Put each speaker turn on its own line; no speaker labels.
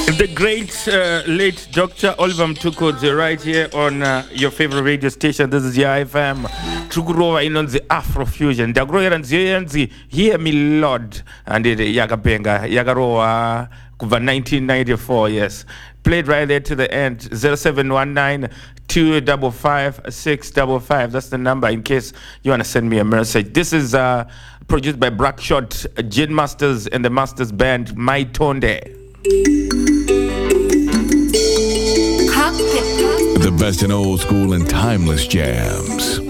The great late Dr. Oliver Mtukudzi right here on your favorite radio station. This is your IFM. Tukurova in on the Afrofusion. Dagroya and Hear Me Lord. And it Yagabenga, Yagaroa, Kuva 1994, yes. Played right there to the end. 0719 255 655. That's the number in case you want to send me a message. This is produced by Brackshot, Gin Masters, and the Masters Band, My Tonde.
The best in old school and timeless jams.